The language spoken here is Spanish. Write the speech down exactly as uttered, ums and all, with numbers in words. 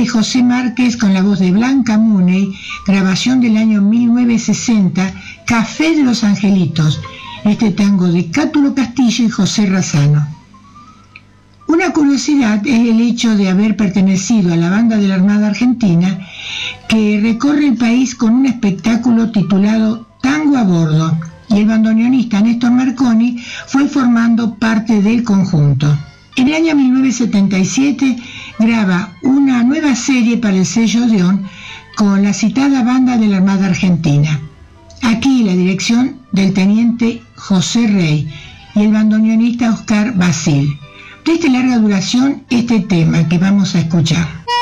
de José Márquez con la voz de Blanca Muney, grabación del año mil novecientos sesenta, Café de los Angelitos, este tango de Cátulo Castillo y José Razzano. Una curiosidad es el hecho de haber pertenecido a la banda de la Armada Argentina, que recorre el país con un espectáculo titulado Tango a Bordo, y el bandoneonista Néstor Marconi fue formando parte del conjunto. En el año mil novecientos setenta y siete graba una nueva serie para el sello Odeón con la citada banda de la Armada Argentina. Aquí la dirección del teniente José Rey y el bandoneonista Oscar Basil. De esta larga duración, este tema que vamos a escuchar.